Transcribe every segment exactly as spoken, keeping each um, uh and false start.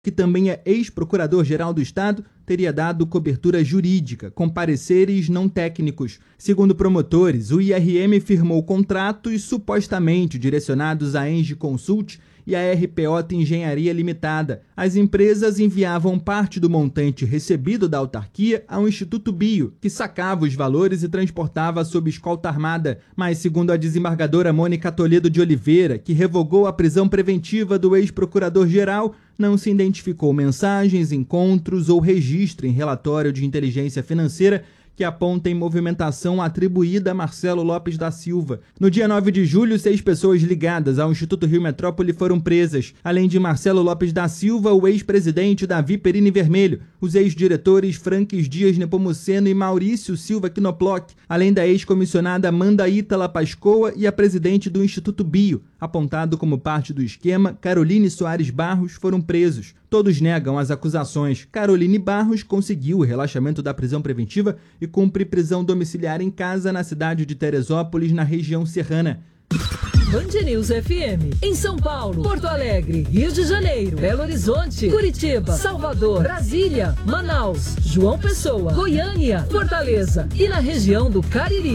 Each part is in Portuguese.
que também é ex-procurador-geral do Estado, teria dado cobertura jurídica, com pareceres não técnicos. Segundo promotores, o I R M firmou contratos supostamente direcionados à Engie Consult e à R P O T Engenharia Limitada. As empresas enviavam parte do montante recebido da autarquia ao Instituto Bio, que sacava os valores e transportava sob escolta armada. Mas, segundo a desembargadora Mônica Toledo de Oliveira, que revogou a prisão preventiva do ex-procurador-geral, não se identificou mensagens, encontros ou registro em relatório de inteligência financeira que apontem movimentação atribuída a Marcelo Lopes da Silva. No dia nove de julho, seis pessoas ligadas ao Instituto Rio Metrópole foram presas. Além de Marcelo Lopes da Silva, o ex-presidente Davi Perini Vermelho, os ex-diretores Franques Dias Nepomuceno e Maurício Silva Knoploch, além da ex-comissionada Amanda Ítala Pascoa e a presidente do Instituto Bio, apontado como parte do esquema, Caroline Soares Barros, foram presos. Todos negam as acusações. Caroline Barros conseguiu o relaxamento da prisão preventiva e cumpre prisão domiciliar em casa na cidade de Teresópolis, na região serrana. Band News F M, em São Paulo, Porto Alegre, Rio de Janeiro, Belo Horizonte, Curitiba, Salvador, Brasília, Manaus, João Pessoa, Goiânia, Fortaleza e na região do Cariri.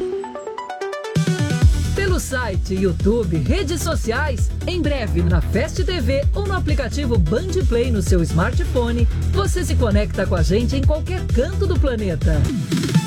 Pelo site, YouTube, redes sociais, em breve na Fast T V ou no aplicativo Band Play no seu smartphone, você se conecta com a gente em qualquer canto do planeta.